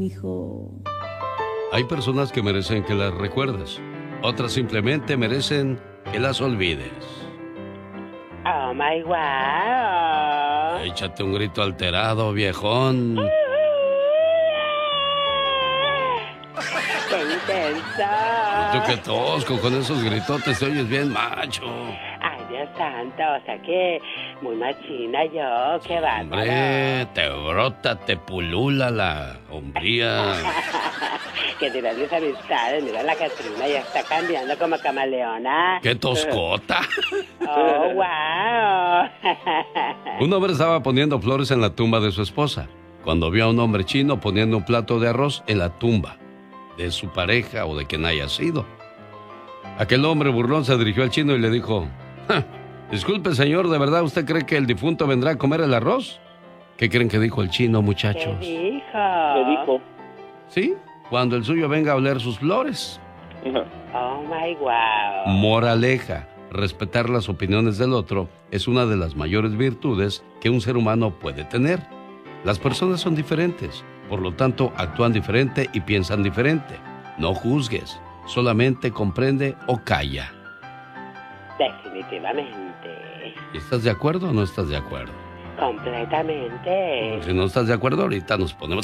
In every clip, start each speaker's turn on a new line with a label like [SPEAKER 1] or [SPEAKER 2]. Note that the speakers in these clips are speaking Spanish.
[SPEAKER 1] hijo.
[SPEAKER 2] Hay personas que merecen que las recuerdes. Otras simplemente merecen que las olvides.
[SPEAKER 3] Oh my wow.
[SPEAKER 2] Échate un grito alterado, viejón.
[SPEAKER 3] ¡Qué intenso!
[SPEAKER 2] Tú que tosco, con esos gritotes te oyes bien macho.
[SPEAKER 3] Ay, Dios santo, o sea que muy machina yo, qué bárbaro.
[SPEAKER 2] Hombre, te brota, te pulula la hombría.
[SPEAKER 3] Que de mis amistades, mira la Catrina ya está cambiando como camaleona.
[SPEAKER 2] ¡Qué toscota!
[SPEAKER 3] ¡Oh, wow!
[SPEAKER 2] Un hombre estaba poniendo flores en la tumba de su esposa cuando vio a un hombre chino poniendo un plato de arroz en la tumba de su pareja o de quien haya sido. Aquel hombre burlón se dirigió al chino y le dijo: disculpe, señor, ¿de verdad usted cree que el difunto vendrá a comer el arroz? ¿Qué creen que dijo el chino, muchachos?
[SPEAKER 3] ¿Qué dijo?
[SPEAKER 4] ¿Qué dijo?
[SPEAKER 2] Sí, cuando el suyo venga a oler sus flores.
[SPEAKER 3] Oh my wow.
[SPEAKER 2] Moraleja: respetar las opiniones del otro es una de las mayores virtudes que un ser humano puede tener. Las personas son diferentes, por lo tanto actúan diferente y piensan diferente. No juzgues, solamente comprende o calla.
[SPEAKER 3] Definitivamente.
[SPEAKER 2] ¿Estás de acuerdo o no estás de acuerdo?
[SPEAKER 3] Completamente.
[SPEAKER 2] Si no estás de acuerdo, ahorita nos ponemos...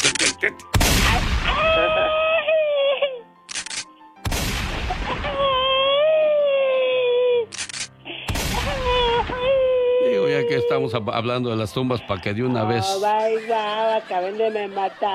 [SPEAKER 2] Digo, ya que estamos hablando de las tumbas, para que de una vez...
[SPEAKER 3] Oh my wow, acaben de me matar.